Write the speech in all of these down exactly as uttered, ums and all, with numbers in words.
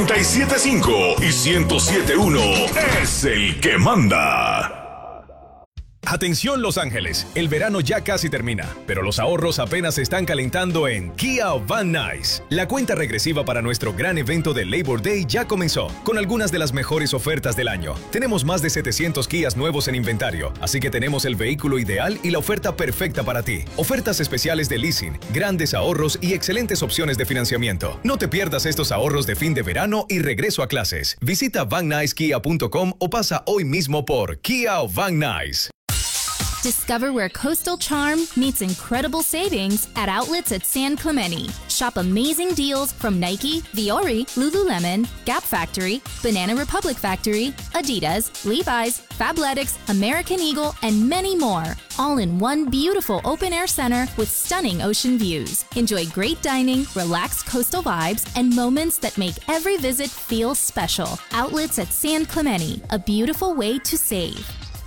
noventa y siete punto cinco y ciento siete punto uno es el que manda. Atención Los Ángeles, el verano ya casi termina, pero los ahorros apenas se están calentando en Kia Van Nuys. La cuenta regresiva para nuestro gran evento de Labor Day ya comenzó, con algunas de las mejores ofertas del año. Tenemos más de setecientos Kias nuevos en inventario, así que tenemos el vehículo ideal y la oferta perfecta para ti. Ofertas especiales de leasing, grandes ahorros y excelentes opciones de financiamiento. No te pierdas estos ahorros de fin de verano y regreso a clases. Visita van nuys kia punto com o pasa hoy mismo por Kia Van Nuys. Discover where coastal charm meets incredible savings at outlets at San Clemente. Shop amazing deals from Nike, Viore, Lululemon, Gap Factory, Banana Republic Factory, Adidas, Levi's, Fabletics, American Eagle, and many more. All in one beautiful open-air center with stunning ocean views. Enjoy great dining, relaxed coastal vibes, and moments that make every visit feel special. Outlets at San Clemente, a beautiful way to save.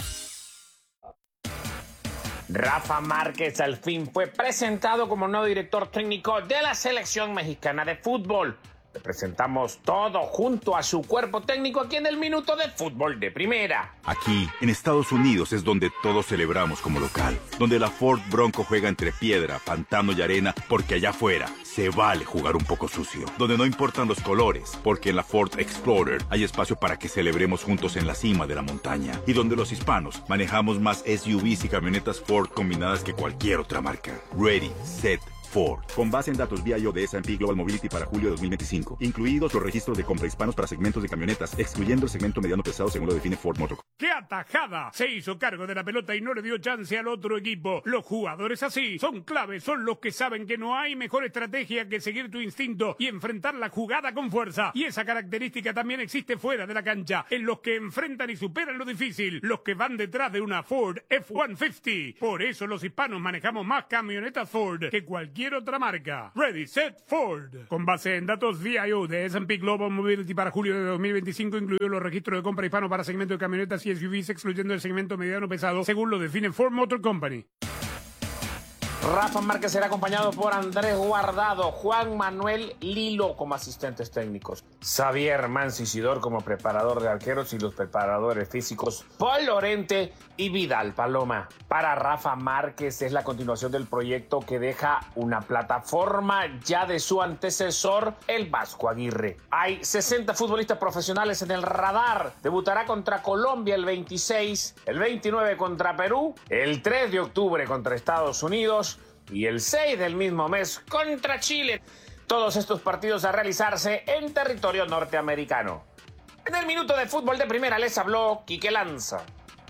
Rafa Márquez al fin fue presentado como nuevo director técnico de la selección mexicana de fútbol. Le presentamos todo junto a su cuerpo técnico aquí en el Minuto de Fútbol de Primera. Aquí, en Estados Unidos, es donde todos celebramos como local. Donde la Ford Bronco juega entre piedra, pantano y arena, porque allá afuera se vale jugar un poco sucio. Donde no importan los colores, porque en la Ford Explorer hay espacio para que celebremos juntos en la cima de la montaña. Y donde los hispanos manejamos más S U Vs y camionetas Ford combinadas que cualquier otra marca. Ready, set, Ford. Con base en datos V I O de S and P Global Mobility para julio de dos mil veinticinco, incluidos los registros de compra hispanos para segmentos de camionetas, excluyendo el segmento mediano pesado según lo define Ford Motor. ¡Qué atajada! Se hizo cargo de la pelota y no le dio chance al otro equipo. Los jugadores así son claves, son los que saben que no hay mejor estrategia que seguir tu instinto y enfrentar la jugada con fuerza. Y esa característica también existe fuera de la cancha, en los que enfrentan y superan lo difícil, los que van detrás de una Ford F ciento cincuenta. Por eso los hispanos manejamos más camionetas Ford que cualquier otra marca. Ready, set, Ford. Con base en datos V I O de S and P Global Mobility para julio de dos mil veinticinco, incluidos los registros de compra hispano para segmento de camionetas y S U Vs, excluyendo el segmento mediano pesado, según lo define Ford Motor Company. Rafa Márquez será acompañado por Andrés Guardado, Juan Manuel Lilo como asistentes técnicos, Xavier Mancisidor como preparador de arqueros y los preparadores físicos Paul Lorente y Vidal Paloma. Para Rafa Márquez es la continuación del proyecto que deja una plataforma ya de su antecesor, el Vasco Aguirre. Hay sesenta futbolistas profesionales en el radar. Debutará contra Colombia el veintiséis, el veintinueve contra Perú, el tres de octubre contra Estados Unidos y el seis del mismo mes contra Chile. Todos estos partidos a realizarse en territorio norteamericano. En el Minuto de Fútbol de Primera les habló Quique Lanza.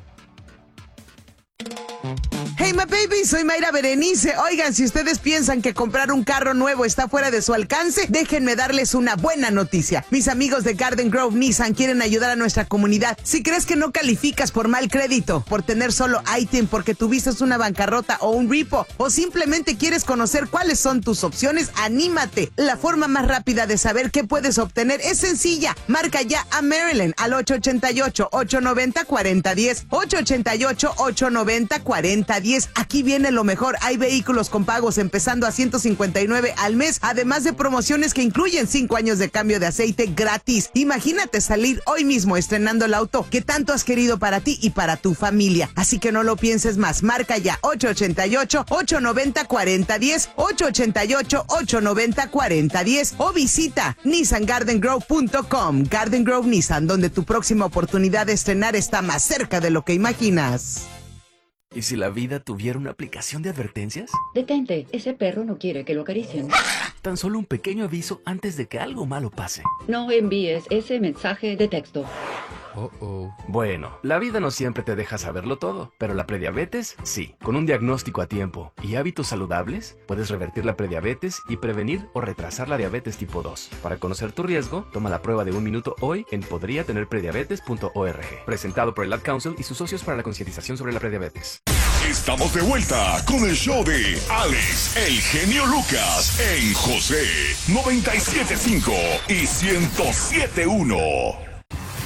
Hey, my baby, soy Mayra Berenice. Oigan, si ustedes piensan que comprar un carro nuevo está fuera de su alcance, déjenme darles una buena noticia. Mis amigos de Garden Grove Nissan quieren ayudar a nuestra comunidad. Si crees que no calificas por mal crédito, por tener solo I T I N, porque tuviste una bancarrota o un repo, o simplemente quieres conocer cuáles son tus opciones, anímate. La forma más rápida de saber qué puedes obtener es sencilla. Marca ya a Maryland al ocho ocho ocho, ocho nueve cero, cuatro cero uno cero, ocho ocho ocho, ocho nueve cero, cuatro cero uno cero. Aquí viene lo mejor. Hay vehículos con pagos empezando a ciento cincuenta y nueve al mes, además de promociones que incluyen cinco años de cambio de aceite gratis. Imagínate salir hoy mismo estrenando el auto que tanto has querido para ti y para tu familia. Así que no lo pienses más. Marca ya ocho ocho ocho, ocho nueve cero, cuatro cero uno cero, ocho ocho ocho, ocho nueve cero, cuatro cero uno cero o visita nissan garden grove punto com. Garden Grove Nissan, donde tu próxima oportunidad de estrenar está más cerca de lo que imaginas. ¿Y si la vida tuviera una aplicación de advertencias? Detente, ese perro no quiere que lo acaricien. Tan solo un pequeño aviso antes de que algo malo pase. No envíes ese mensaje de texto. Oh, oh. Bueno, la vida no siempre te deja saberlo todo, pero la prediabetes, sí. Con un diagnóstico a tiempo y hábitos saludables, puedes revertir la prediabetes y prevenir o retrasar la diabetes tipo dos. Para conocer tu riesgo, toma la prueba de un minuto hoy en podría tener prediabetes punto org. Presentado por el Ad Council y sus socios para la concientización sobre la prediabetes. Estamos de vuelta con el show de Alex, el genio Lucas, en José noventa y siete punto cinco y ciento siete punto uno.